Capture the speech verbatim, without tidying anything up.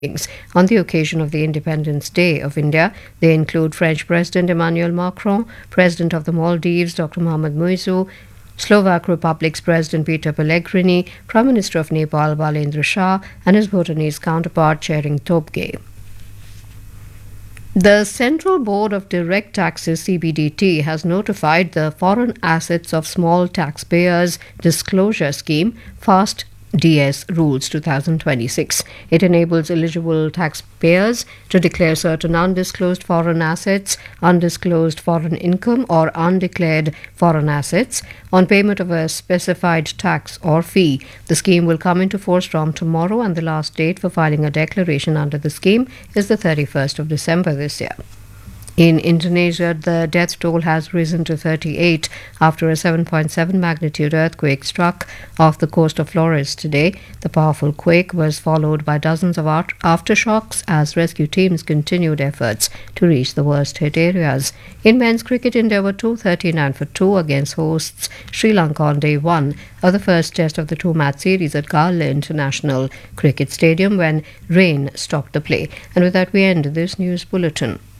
on the occasion of the Independence Day of India. They include French President Emmanuel Macron, President of the Maldives Doctor Mohamed Muizzu, Slovak Republic's President Peter Pellegrini, Prime Minister of Nepal Balendra Shah, and his Bhutanese counterpart Tshering Tobgay. The Central Board of Direct Taxes C B D T has notified the Foreign Assets of Small Taxpayers Disclosure Scheme FAST D S Rules twenty twenty-six. It enables eligible taxpayers to declare certain undisclosed foreign assets, undisclosed foreign income, or undeclared foreign assets on payment of a specified tax or fee. The scheme will come into force from tomorrow, and the last date for filing a declaration under the scheme is the thirty-first of December this year. In Indonesia, the death toll has risen to thirty-eight after a seven point seven magnitude earthquake struck off the coast of Flores today. The powerful quake was followed by dozens of aftershocks as rescue teams continued efforts to reach the worst hit areas. In men's cricket, India were two thirty-nine for two against hosts Sri Lanka on day one of the first test of the two-match series at Gala International Cricket Stadium when rain stopped the play. And with that, we end this news bulletin.